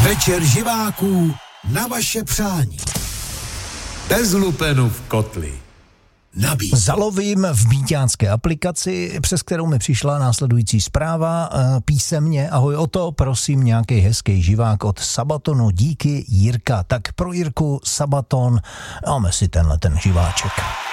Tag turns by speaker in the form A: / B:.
A: Večer živáků na vaše přání. Bez lupenu v kotli. Nabíj.
B: Zalovím v bíťánské aplikaci, přes kterou mi přišla následující zpráva písemně. Ahoj Oto, prosím nějaký hezký živák od Sabatonu. Díky Jirka. Tak pro Jirku Sabaton dáme si ten živáček.